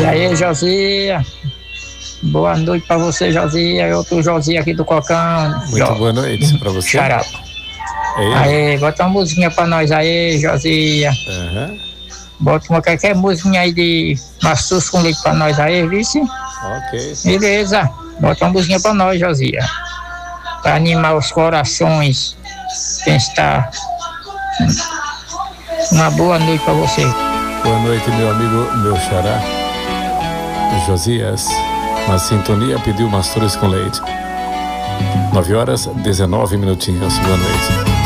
E aí, Josia? Boa noite pra você, Josia. Eu tô Josia aqui do Cocão. Muito boa noite pra você. Xarapa. Aí, bota uma musiquinha pra nós aí, Josia. Bota uma qualquer musiquinha aí de maçuz com leite pra nós aí, vice? Ok. Beleza. Bota uma musiquinha pra nós, Josia. Pra animar os corações. Quem está... Uma boa noite pra você. Boa noite, meu amigo, meu xará Josias. Na sintonia pediu maçuz com leite. 9 horas, 19 minutinhos. Boa noite.